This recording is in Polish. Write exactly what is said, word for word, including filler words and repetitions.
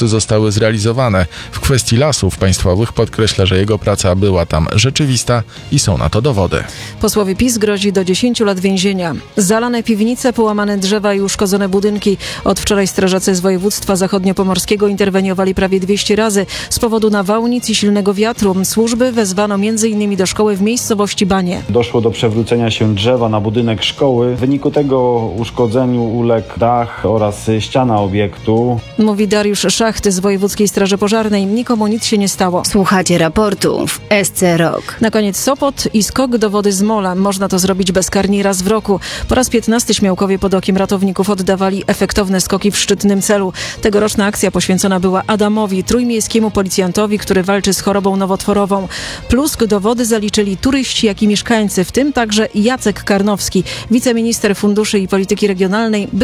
pomysły zostały zrealizowane. W kwestii lasów państwowych podkreśla, że jego praca była tam rzeczywista i są na to dowody. Posłowi PiS grozi do dziesięciu lat więzienia. Zalane piwnice, połamane drzewa i uszkodzone budynki. Od wczoraj strażacy z województwa zachodniopomorskiego interweniowali prawie dwieście razy z powodu nawałnic i silnego wiatru. Służby wezwano między innymi do szkoły w miejscowości Banie. Doszło do przewrócenia się drzewa na budynek szkoły. W wyniku tego uszkodzeniu uległ dach oraz ściana obiektu. Mówi Dariusz Szacht z Wojewódzkiej Straży Pożarnej. Nikomu nic się nie stało. Słuchacie raportu w S C Rock. Na koniec Sopot i skok do wody z mola. Można to zrobić bezkarnie raz w roku. Po raz piętnasty Śmiałkowie pod okiem ratowników oddawali efektowne skoki w szczytnym celu. Tegoroczna akcja poświęcona była Adamowi, trójmiejskiemu policjantowi, który walczy z chorobą nowotworową. Plusk do wody zaliczyli turyści, jak i mieszkańcy, w tym także Jacek Karnowski, wiceminister funduszy i polityki regionalnej.